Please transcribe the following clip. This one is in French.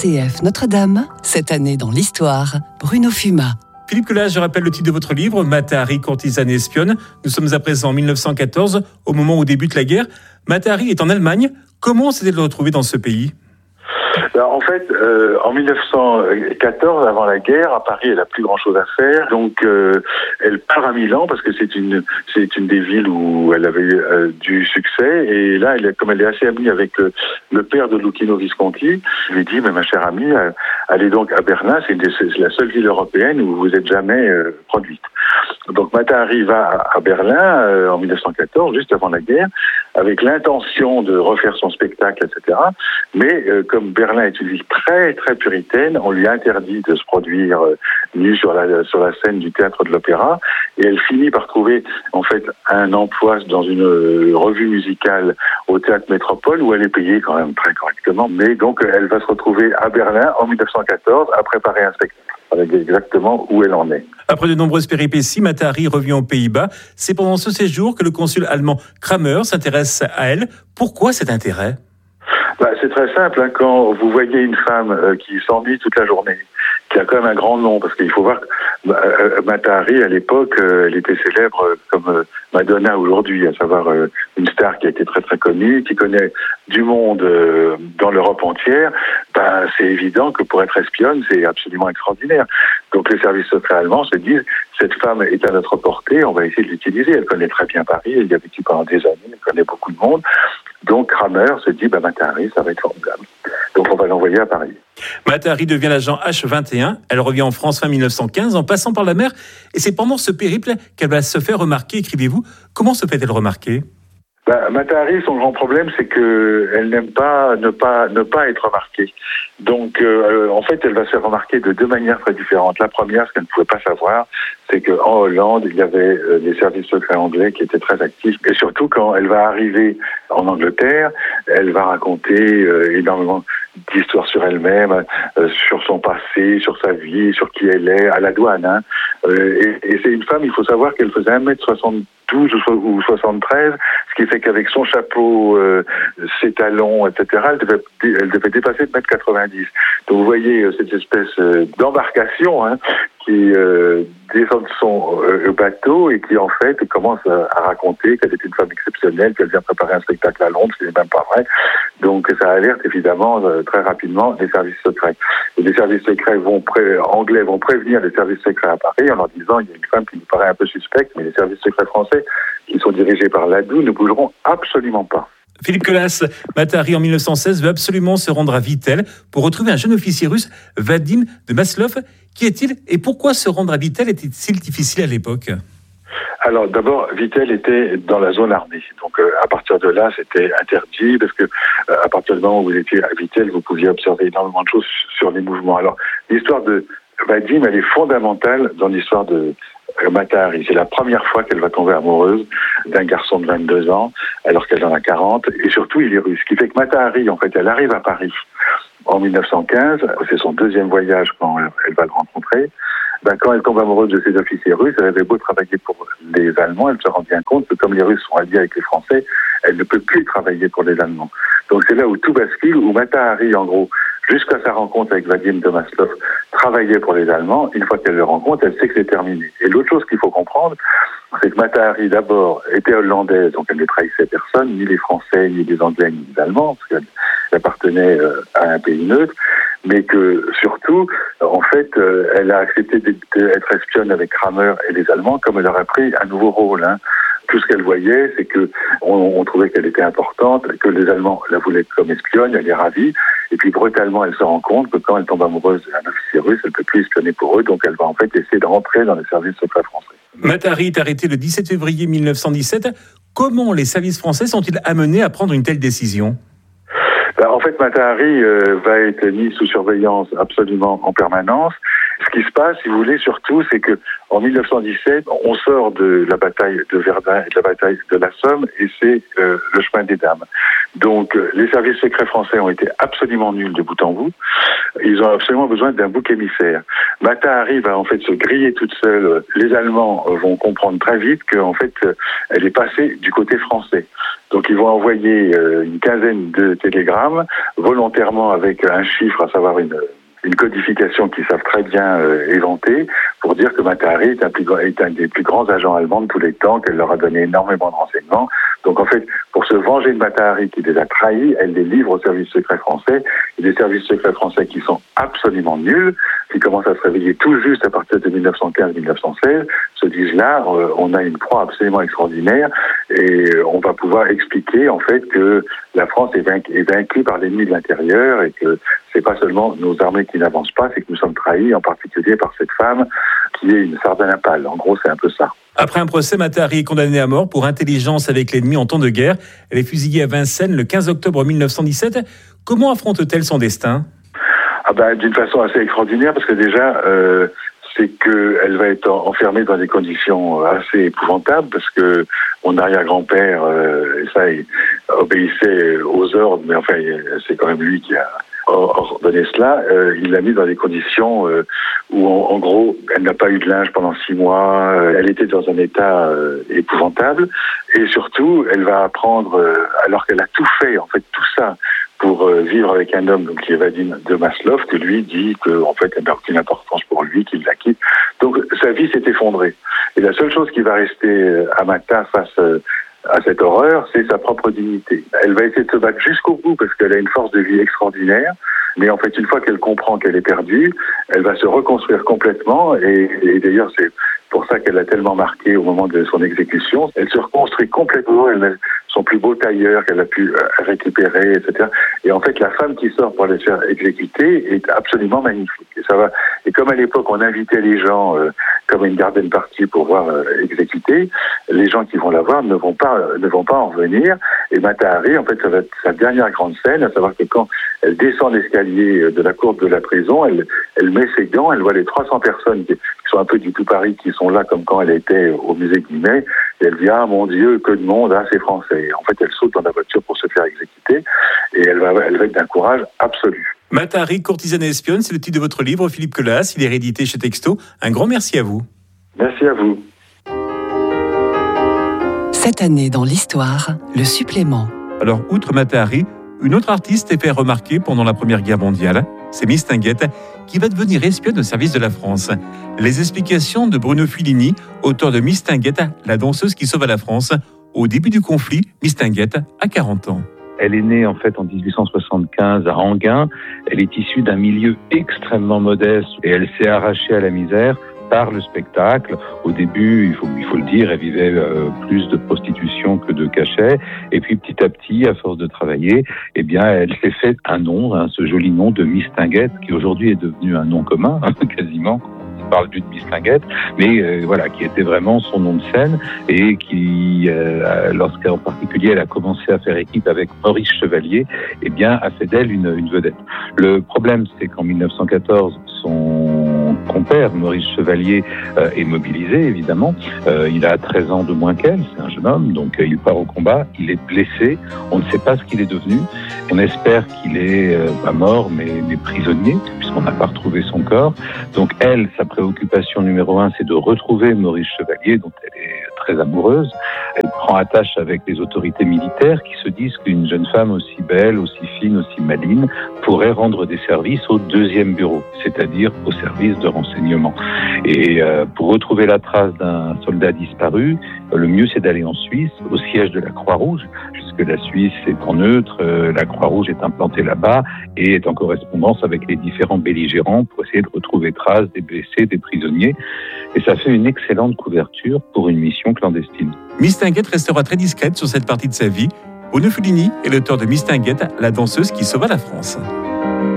RCF Notre-Dame, cette année dans l'histoire, Bruno Fuma. Philippe Colas, je rappelle le titre de votre livre, Mata Hari, courtisane et espionne. Nous sommes à présent en 1914, au moment où débute la guerre. Mata Hari est en Allemagne. Comment s'est-elle retrouvée dans ce pays ? En fait, en 1914, avant la guerre, à Paris, elle n'a plus grand-chose à faire. Donc, elle part à Milan parce que c'est une des villes où elle avait du succès. Et là, comme elle est assez amie avec le père de Lucchino Visconti, je lui dis, mais ma chère amie, allez donc à Berlin. C'est la seule ville européenne où vous n'êtes jamais produite. Donc, Mata Hari va à Berlin en 1914, juste avant la guerre, avec l'intention de refaire son spectacle, etc. Mais comme Berlin est une ville très très puritaine, on lui interdit de se produire nue sur la scène du théâtre de l'opéra, et elle finit par trouver en fait un emploi dans une revue musicale au théâtre Métropole où elle est payée quand même très correctement. Mais donc elle va se retrouver à Berlin en 1914 à préparer un spectacle avec exactement où elle en est. Après de nombreuses péripéties, Mata Hari revient aux Pays-Bas. C'est pendant ce séjour que le consul allemand Kramer s'intéresse à elle. Pourquoi cet intérêt ? C'est très simple, quand vous voyez une femme qui s'ennuie toute la journée, qui a quand même un grand nom, parce qu'il faut voir que Mata Hari, à l'époque, elle était célèbre comme Madonna aujourd'hui, à savoir une star qui a été très très connue, qui connaît du monde dans l'Europe entière. C'est évident que pour être espionne, c'est absolument extraordinaire. Donc les services secrets allemands se disent, cette femme est à notre portée, on va essayer de l'utiliser. Elle connaît très bien Paris, elle y a vécu pendant des années, elle connaît beaucoup de monde. Donc Kramer se dit, Mata Hari, ça va être formidable. Donc on va l'envoyer à Paris. Mata Hari devient l'agent H21. Elle revient en France fin 1915 en passant par la mer. Et c'est pendant ce périple qu'elle va se faire remarquer, écrivez-vous. Comment se fait-elle remarquer ? Mata Hari, son grand problème, c'est qu'elle n'aime pas ne pas être remarquée. Donc, en fait, elle va se faire remarquer de deux manières très différentes. La première, ce qu'elle ne pouvait pas savoir, c'est qu'en Hollande, il y avait les services secrets anglais qui étaient très actifs. Et surtout, quand elle va arriver en Angleterre, elle va raconter énormément d'histoires sur elle-même, sur son passé, sur sa vie, sur qui elle est, à la douane. Et c'est une femme, il faut savoir qu'elle faisait 1m72 ou 73, ce qui fait qu'avec son chapeau, ses talons, etc., elle devait dépasser 1m90. Donc vous voyez cette espèce d'embarcation qui descend de son bateau et qui en fait commence à raconter qu'elle est une femme exceptionnelle, qu'elle vient préparer un spectacle à Londres, ce n'est même pas vrai. Donc ça alerte évidemment très rapidement les services secrets. Et les services secrets anglais vont prévenir les services secrets à Paris en leur disant il y a une femme qui nous paraît un peu suspecte, mais les services secrets français qui sont dirigés par l'ADOU ne bougeront absolument pas. Philippe Colas, Mata Hari en 1916 veut absolument se rendre à Vittel pour retrouver un jeune officier russe, Vadim de Maslov. Qui est-il et pourquoi se rendre à Vittel était-il difficile à l'époque ? Alors d'abord, Vittel était dans la zone armée. Donc à partir de là, c'était interdit parce que à partir du moment où vous étiez à Vittel, vous pouviez observer énormément de choses sur les mouvements. Alors l'histoire de Vadim, elle est fondamentale dans l'histoire de Mata Hari. C'est la première fois qu'elle va tomber amoureuse d'un garçon de 22 ans alors qu'elle en a 40 et surtout il est russe. Ce qui fait que Mata Hari, en fait, elle arrive à Paris en 1915. C'est son deuxième voyage quand elle va le rencontrer. Quand elle tombe amoureuse de ces officiers russes, elle avait beau travailler pour les Allemands, elle se rend bien compte que comme les Russes sont alliés avec les Français, elle ne peut plus travailler pour les Allemands. Donc c'est là où tout bascule, où Mata Hari, en gros, jusqu'à sa rencontre avec Vadim de Maslov, travaillait pour les Allemands. Une fois qu'elle le rencontre, elle sait que c'est terminé. Et l'autre chose qu'il faut comprendre, c'est que Mata Hari, d'abord, était hollandaise, donc elle ne trahissait personne, ni les Français, ni les Anglais, ni les Allemands, parce qu'elle appartenait à un pays neutre, mais que, surtout, en fait, elle a accepté d'être espionne avec Kramer et les Allemands, comme elle aurait pris un nouveau rôle. Tout ce qu'elle voyait, c'est que on trouvait qu'elle était importante, que les Allemands la voulaient comme espionne, elle est ravie, et puis brutalement, elle se rend compte que quand elle tombe amoureuse d'un officier russe, elle ne peut plus espionner pour eux, donc elle va en fait essayer de rentrer dans les services secrets français. Mata Hari est arrêtée le 17 février 1917. Comment les services français sont-ils amenés à prendre une telle décision ? En fait, Mata Hari va être mise sous surveillance absolument en permanence. Ce qui se passe, si vous voulez, surtout, c'est que en 1917, on sort de la bataille de Verdun et de la bataille de la Somme, et c'est le chemin des dames. Donc, les services secrets français ont été absolument nuls de bout en bout. Ils ont absolument besoin d'un bouc émissaire. Mata arrive à en fait se griller toute seule. Les Allemands vont comprendre très vite qu'en fait, elle est passée du côté français. Donc, ils vont envoyer une quinzaine de télégrammes volontairement avec un chiffre, à savoir une codification qu'ils savent très bien éventer, pour dire que Mata Hari est un des plus grands agents allemands de tous les temps, qu'elle leur a donné énormément de renseignements. Donc en fait, pour se venger de Mata Hari qui les a trahis, elle les livre aux services secrets français, et des services secrets français qui sont absolument nuls, qui commencent à se réveiller tout juste à partir de 1915-1916, se disent là, on a une proie absolument extraordinaire, et on va pouvoir expliquer en fait que la France est vaincue par l'ennemi de l'intérieur, et que c'est pas seulement nos armées qui n'avancent pas, c'est que nous sommes trahis, en particulier par cette femme qui est une sardine à pâle. En gros, c'est un peu ça. Après un procès, Mata Hari est condamnée à mort pour intelligence avec l'ennemi en temps de guerre. Elle est fusillée à Vincennes le 15 octobre 1917. Comment affronte-t-elle son destin ? D'une façon assez extraordinaire, parce que déjà, c'est qu'elle va être enfermée dans des conditions assez épouvantables, parce que mon arrière-grand-père, il obéissait aux ordres, mais enfin, c'est quand même lui qui a ordonné cela. Il l'a mis dans des conditions où, en gros, elle n'a pas eu de linge pendant 6 mois, elle était dans un état épouvantable, et surtout, elle va apprendre, alors qu'elle a tout fait, en fait, tout ça, pour vivre avec un homme qui est Vadim de Maslov, que lui dit qu'en fait, elle n'a aucune importance pour lui, qu'il la quitte. Donc, sa vie s'est effondrée. Et la seule chose qui va rester à Mata face à cette horreur, c'est sa propre dignité. Elle va essayer de se battre jusqu'au bout parce qu'elle a une force de vie extraordinaire. Mais en fait, une fois qu'elle comprend qu'elle est perdue, elle va se reconstruire complètement. Et d'ailleurs, c'est pour ça qu'elle a tellement marqué au moment de son exécution. Elle se reconstruit complètement. Elle met son plus beau tailleur qu'elle a pu récupérer, etc. Et en fait, la femme qui sort pour les faire exécuter est absolument magnifique. Et ça va. Et comme à l'époque, on invitait les gens comme une garden party pour voir exécuter, les gens qui vont la voir ne vont pas en revenir. Et Mata Hari, en fait, ça va être sa dernière grande scène, à savoir que quand elle descend l'escalier de la cour de la prison, elle met ses gants, elle voit les 300 personnes qui sont un peu du tout Paris, qui sont là comme quand elle était au musée Guimet, et elle dit « Ah mon Dieu, que de monde, ah c'est français ». En fait, elle saute dans la voiture pour se faire exécuter, et elle va être d'un courage absolu. Mata Hari, courtisane et espionne, c'est le titre de votre livre, Philippe Colas. Il est réédité chez Texto. Un grand merci à vous. Merci à vous. Cette année dans l'histoire, le supplément. Alors, outre Mata Hari, une autre artiste est fait remarquer pendant la Première Guerre mondiale. C'est Mistinguett, qui va devenir espionne au service de la France. Les explications de Bruno Fellini, auteur de Mistinguett, la danseuse qui sauve la France. Au début du conflit, Mistinguett a 40 ans. Elle est née en fait en 1875 à Enghien. Elle est issue d'un milieu extrêmement modeste et elle s'est arrachée à la misère par le spectacle. Au début, il faut le dire, elle vivait plus de prostitution que de cachet. Et puis petit à petit, à force de travailler, eh bien, elle s'est fait un nom, ce joli nom de Mistinguett, qui aujourd'hui est devenu un nom commun, quasiment. On parle d'une Mistinguett, mais voilà, qui était vraiment son nom de scène et qui, lorsqu'en particulier elle a commencé à faire équipe avec Maurice Chevalier, eh bien, a fait d'elle une vedette. Le problème, c'est qu'en 1914, son compère, Maurice Chevalier, est mobilisé, évidemment. Il a 13 ans de moins qu'elle, c'est un jeune homme, donc il part au combat, il est blessé, on ne sait pas ce qu'il est devenu. On espère qu'il est pas mort, mais prisonnier, puisqu'on n'a pas retrouvé son corps. Donc elle, sa préoccupation numéro 1, c'est de retrouver Maurice Chevalier, dont elle est très amoureuse. Elle prend attache avec les autorités militaires qui se disent qu'une jeune femme aussi belle, aussi fine, aussi maligne pourrait rendre des services au 2e bureau, c'est-à-dire au service de renseignement. Et pour retrouver la trace d'un soldat disparu, le mieux c'est d'aller en Suisse, au siège de la Croix-Rouge, puisque la Suisse est en neutre, la Croix-Rouge est implantée là-bas et est en correspondance avec les différents belligérants pour essayer de retrouver trace des blessés, des prisonniers. Et ça fait une excellente couverture pour une mission clandestine. Mistinguett restera très discrète sur cette partie de sa vie. Bruno Fellini est l'auteur de Mistinguett, la danseuse qui sauva la France.